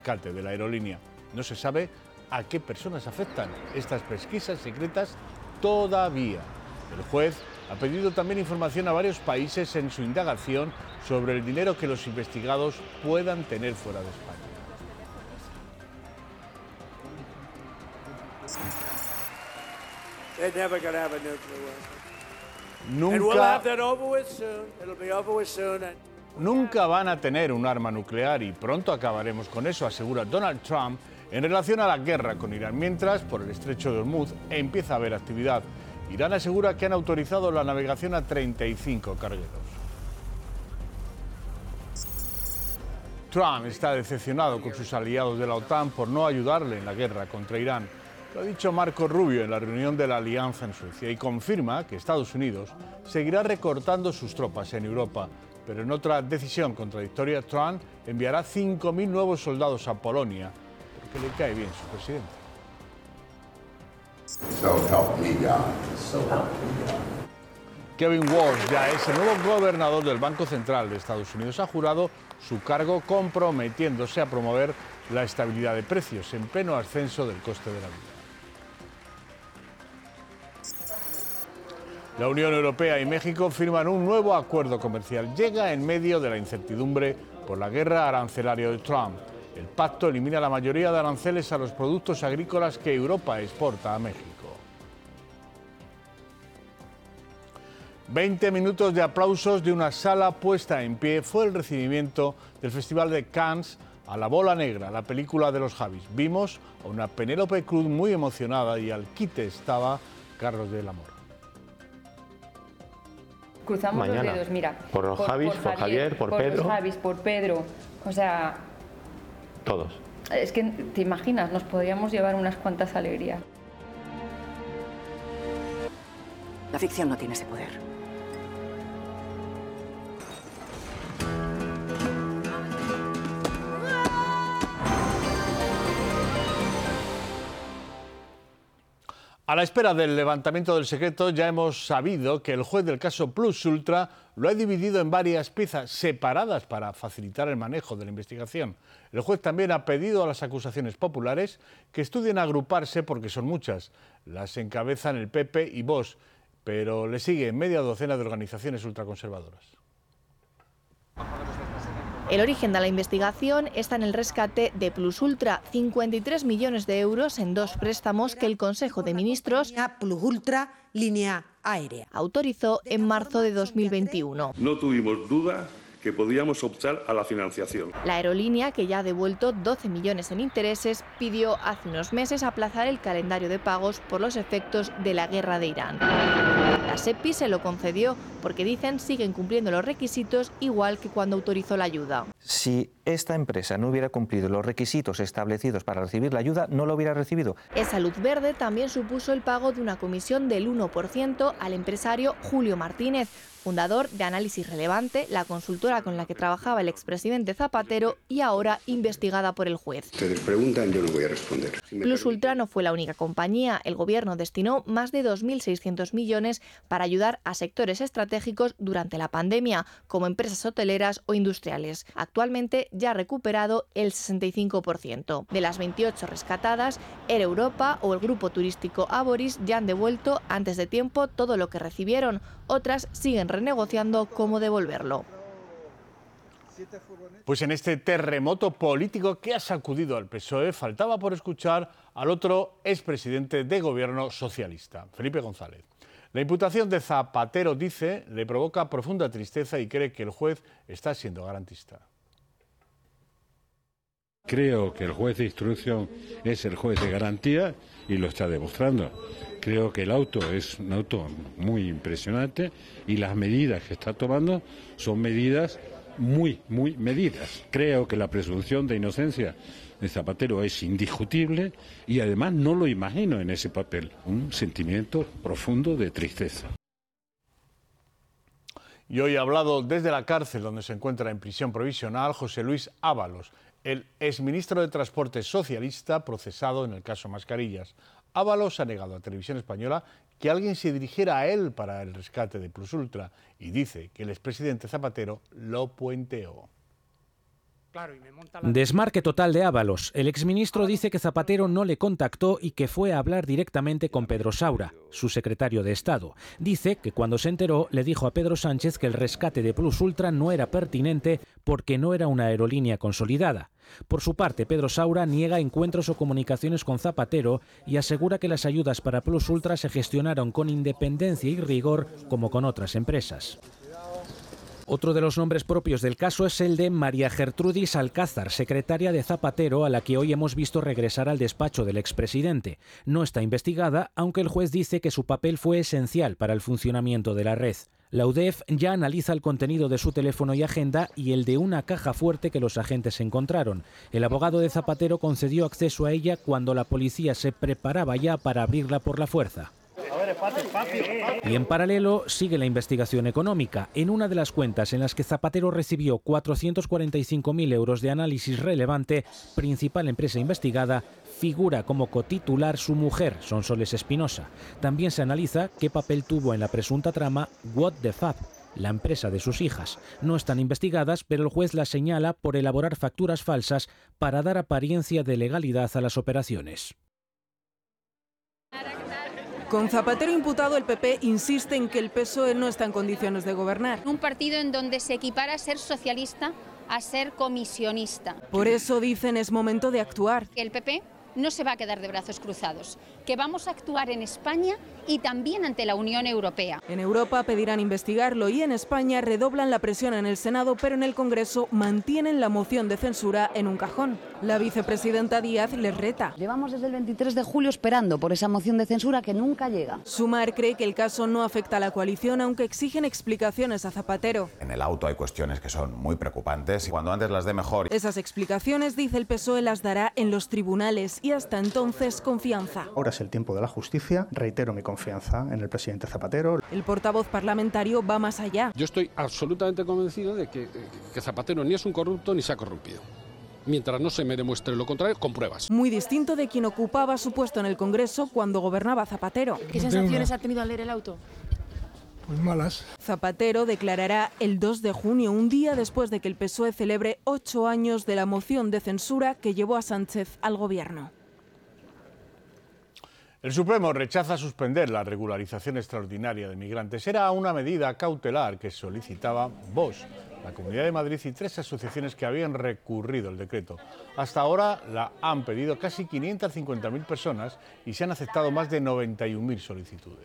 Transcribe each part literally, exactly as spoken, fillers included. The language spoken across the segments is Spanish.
rescate de la aerolínea. No se sabe a qué personas afectan estas pesquisas secretas todavía. El juez ha pedido también información a varios países en su indagación sobre el dinero que los investigados puedan tener fuera de España. Nunca, nunca van a tener un arma nuclear y pronto acabaremos con eso, asegura Donald Trump en relación a la guerra con Irán. Mientras, por el estrecho de Hormuz empieza a haber actividad. Irán asegura que han autorizado la navegación a treinta y cinco cargueros. Trump está decepcionado con sus aliados de la OTAN por no ayudarle en la guerra contra Irán. Lo ha dicho Marco Rubio en la reunión de la Alianza en Suecia y confirma que Estados Unidos seguirá recortando sus tropas en Europa. Pero en otra decisión contradictoria, Trump enviará cinco mil nuevos soldados a Polonia porque le cae bien su presidente. So help me God. So help me God. Kevin Walsh ya es el nuevo gobernador del Banco Central de Estados Unidos. Ha jurado su cargo comprometiéndose a promover la estabilidad de precios en pleno ascenso del coste de la vida. La Unión Europea y México firman un nuevo acuerdo comercial. Llega en medio de la incertidumbre por la guerra arancelaria de Trump. El pacto elimina la mayoría de aranceles a los productos agrícolas que Europa exporta a México. Veinte minutos de aplausos de una sala puesta en pie fue el recibimiento del Festival de Cannes a La Bola Negra, la película de los Javis. Vimos a una Penélope Cruz muy emocionada y al quite estaba Carlos del Amor. Cruzamos Mañana. los dedos, mira. Por los Javis, por Javier, por por Pedro. Por los Javis, por Pedro. O sea... Todos. Es que, ¿te imaginas? Nos podríamos llevar unas cuantas alegrías. La ficción no tiene ese poder. A la espera del levantamiento del secreto, ya hemos sabido que el juez del caso Plus Ultra lo ha dividido en varias piezas separadas para facilitar el manejo de la investigación. El juez también ha pedido a las acusaciones populares que estudien agruparse porque son muchas. Las encabezan el P P y Vox, pero le sigue media docena de organizaciones ultraconservadoras. El origen de la investigación está en el rescate de Plus Ultra, cincuenta y tres millones de euros en dos préstamos que el Consejo de Ministros Plus Ultra Línea Aérea autorizó en marzo de dos mil veintiuno. No tuvimos duda que podíamos optar a la financiación. La aerolínea, que ya ha devuelto doce millones en intereses, pidió hace unos meses aplazar el calendario de pagos por los efectos de la guerra de Irán. La SEPI se lo concedió porque dicen siguen cumpliendo los requisitos igual que cuando autorizó la ayuda. Si esta empresa no hubiera cumplido los requisitos establecidos para recibir la ayuda, no lo hubiera recibido. Esa luz verde también supuso el pago de una comisión del uno por ciento al empresario Julio Martínez, fundador de Análisis Relevante, la consultora con la que trabajaba el expresidente Zapatero y ahora investigada por el juez. Ustedes preguntan, yo no voy a responder. Si Plus Ultra no fue la única compañía. El gobierno destinó más de dos mil seiscientos millones para ayudar a sectores estratégicos durante la pandemia, como empresas hoteleras o industriales. Actualmente ya ha recuperado el sesenta y cinco por ciento. De las veintiocho rescatadas, Air Europa o el grupo turístico Aboris ya han devuelto antes de tiempo todo lo que recibieron. Otras siguen renegociando cómo devolverlo. Pues en este terremoto político que ha sacudido al P S O E, faltaba por escuchar al otro expresidente de gobierno socialista, Felipe González. La imputación de Zapatero, dice, le provoca profunda tristeza y cree que el juez está siendo garantista. Creo que el juez de instrucción es el juez de garantía y lo está demostrando. Creo que el auto es un auto muy impresionante y las medidas que está tomando son medidas muy, muy medidas. Creo que la presunción de inocencia de Zapatero es indiscutible y además no lo imagino en ese papel. Un sentimiento profundo de tristeza. Y hoy ha hablado desde la cárcel donde se encuentra en prisión provisional José Luis Ábalos, el exministro de Transporte socialista procesado en el caso Mascarillas. Ábalos ha negado a Televisión Española que alguien se dirigiera a él para el rescate de Plus Ultra y dice que el expresidente Zapatero lo puenteó. Desmarque total de Ábalos. El exministro dice que Zapatero no le contactó y que fue a hablar directamente con Pedro Saura, su secretario de Estado. Dice que cuando se enteró le dijo a Pedro Sánchez que el rescate de Plus Ultra no era pertinente porque no era una aerolínea consolidada. Por su parte, Pedro Saura niega encuentros o comunicaciones con Zapatero y asegura que las ayudas para Plus Ultra se gestionaron con independencia y rigor como con otras empresas. Otro de los nombres propios del caso es el de María Gertrudis Alcázar, secretaria de Zapatero, a la que hoy hemos visto regresar al despacho del expresidente. No está investigada, aunque el juez dice que su papel fue esencial para el funcionamiento de la red. La U D E F ya analiza el contenido de su teléfono y agenda y el de una caja fuerte que los agentes encontraron. El abogado de Zapatero concedió acceso a ella cuando la policía se preparaba ya para abrirla por la fuerza. Y en paralelo sigue la investigación económica. En una de las cuentas en las que Zapatero recibió cuatrocientos cuarenta y cinco mil euros de análisis relevante, principal empresa investigada, figura como cotitular su mujer, Sonsoles Espinosa. También se analiza qué papel tuvo en la presunta trama What the Fab, la empresa de sus hijas. No están investigadas, pero el juez las señala por elaborar facturas falsas para dar apariencia de legalidad a las operaciones. Con Zapatero imputado, el P P insiste en que el P S O E no está en condiciones de gobernar. Un partido en donde se equipara a ser socialista a ser comisionista. Por eso dicen es momento de actuar. El P P no se va a quedar de brazos cruzados, que vamos a actuar en España y también ante la Unión Europea. En Europa pedirán investigarlo y en España redoblan la presión en el Senado, pero en el Congreso mantienen la moción de censura en un cajón. La vicepresidenta Díaz les reta. Llevamos desde el veintitrés de julio esperando por esa moción de censura que nunca llega. Sumar cree que el caso no afecta a la coalición, aunque exigen explicaciones a Zapatero. En el auto hay cuestiones que son muy preocupantes y cuando antes las dé mejor. Esas explicaciones, dice el P S O E, las dará en los tribunales y hasta entonces confianza. Ahora es el tiempo de la justicia. Reitero mi confianza en el presidente Zapatero. El portavoz parlamentario va más allá. Yo estoy absolutamente convencido de que, que Zapatero ni es un corrupto ni se ha corrompido. Mientras no se me demuestre lo contrario, con pruebas. Muy distinto de quien ocupaba su puesto en el Congreso cuando gobernaba Zapatero. ¿Qué sensaciones ha tenido al leer el auto? Pues malas. Zapatero declarará el dos de junio, un día después de que el P S O E celebre ocho años de la moción de censura que llevó a Sánchez al gobierno. El Supremo rechaza suspender la regularización extraordinaria de migrantes. Era una medida cautelar que solicitaba Vox, la Comunidad de Madrid y tres asociaciones que habían recurrido el decreto. Hasta ahora la han pedido casi quinientas cincuenta mil personas y se han aceptado más de noventa y un mil solicitudes.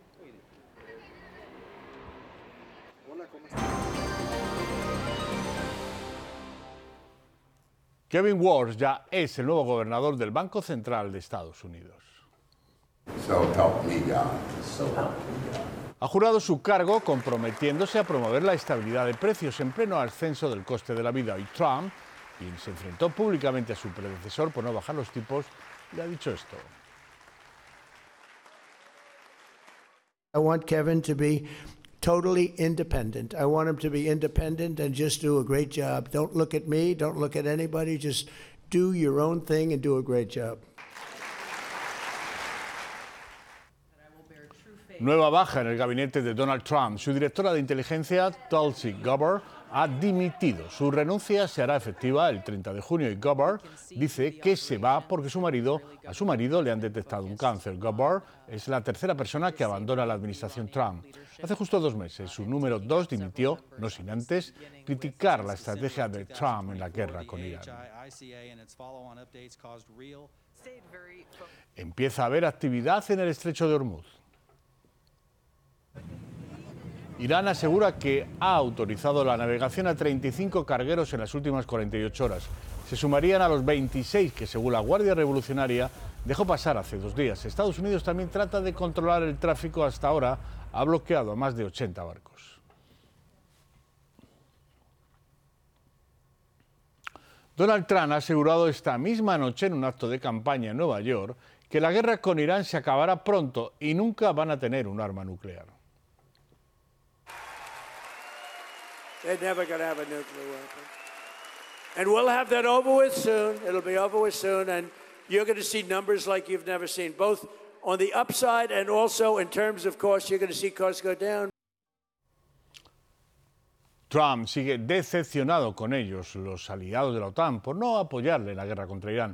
Kevin Warsh ya es el nuevo gobernador del Banco Central de Estados Unidos. So help me God. So help me God. Ha jurado su cargo comprometiéndose a promover la estabilidad de precios en pleno ascenso del coste de la vida. Y Trump, quien se enfrentó públicamente a su predecesor por no bajar los tipos, le ha dicho esto. I want Kevin to be totally independent. I want him to be independent and just do a great job. Don't look at me, don't look at anybody, just do your own thing and do a great job. Nueva baja en el gabinete de Donald Trump. Su directora de inteligencia, Tulsi Gabbard, ha dimitido. Su renuncia se hará efectiva el treinta de junio y Gabbard dice que se va porque su marido, a su marido le han detectado un cáncer. Gabbard es la tercera persona que abandona la administración Trump. Hace justo dos meses, su número dos dimitió, no sin antes criticar la estrategia de Trump en la guerra con Irán. Empieza a haber actividad en el estrecho de Hormuz. Irán asegura que ha autorizado la navegación a treinta y cinco cargueros en las últimas cuarenta y ocho horas. Se sumarían a los veintiséis que, según la Guardia Revolucionaria, dejó pasar hace dos días. Estados Unidos también trata de controlar el tráfico. Hasta ahora ha bloqueado a más de ochenta barcos. Donald Trump ha asegurado esta misma noche en un acto de campaña en Nueva York que la guerra con Irán se acabará pronto y nunca van a tener un arma nuclear. They're never going to have a nuclear weapon. And we'll have that over with soon. It'll be over with soon. And you're going to see numbers like you've never seen, both on the upside and also in terms of costs. You're going to see costs go down. Trump sigue decepcionado con ellos, los aliados de la OTAN, por no apoyarle en la guerra contra Irán.